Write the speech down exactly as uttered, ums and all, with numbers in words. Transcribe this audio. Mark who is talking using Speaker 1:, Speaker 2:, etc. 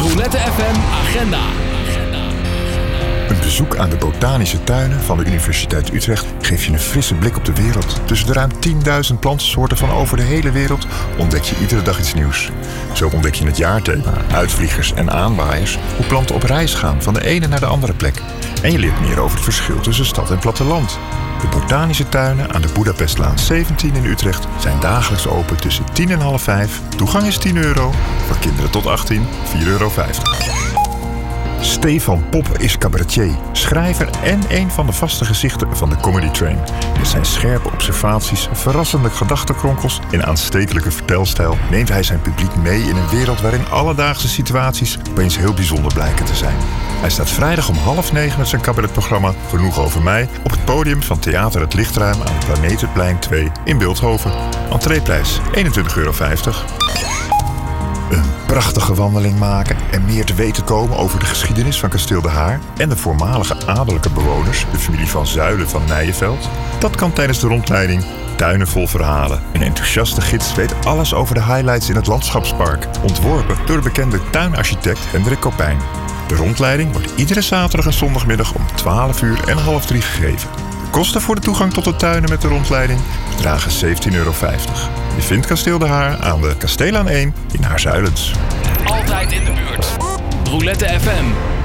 Speaker 1: Roulette F M Agenda.
Speaker 2: Een bezoek aan de botanische tuinen van de Universiteit Utrecht geeft je een frisse blik op de wereld. Tussen de ruim tienduizend plantensoorten van over de hele wereld ontdek je iedere dag iets nieuws. Zo ontdek je het jaarthema, uitvliegers en aanwaaiers, hoe planten op reis gaan van de ene naar de andere plek. En je leert meer over het verschil tussen stad en platteland. De botanische tuinen aan de Boedapestlaan zeventien in Utrecht zijn dagelijks open tussen tien en half vijf. Toegang is tien euro, voor kinderen tot achttien vier euro vijftig. Stefan Pop is cabaretier, schrijver en een van de vaste gezichten van de Comedy Train. Met zijn scherpe observaties, verrassende gedachtenkronkels en aanstekelijke vertelstijl neemt hij zijn publiek mee in een wereld waarin alledaagse situaties opeens heel bijzonder blijken te zijn. Hij staat vrijdag om half negen met zijn cabaretprogramma Genoeg over mij op het podium van Theater Het Lichtruim aan het Planetenplein twee in Bilthoven. Entreeprijs eenentwintig euro vijftig. Een prachtige wandeling maken en meer te weten komen over de geschiedenis van Kasteel De Haar en de voormalige adellijke bewoners, de familie van Zuilen van Nijenveld. Dat kan tijdens de rondleiding Tuinen vol verhalen. Een enthousiaste gids weet alles over de highlights in het landschapspark, ontworpen door de bekende tuinarchitect Hendrik Kopijn. De rondleiding wordt iedere zaterdag en zondagmiddag om twaalf uur en half drie gegeven. De kosten voor de toegang tot de tuinen met de rondleiding bedragen zeventien euro vijftig. Je vindt Kasteel De Haar aan de Kasteelaan één in Haarzuilens.
Speaker 1: Altijd in de buurt. Roulette F M.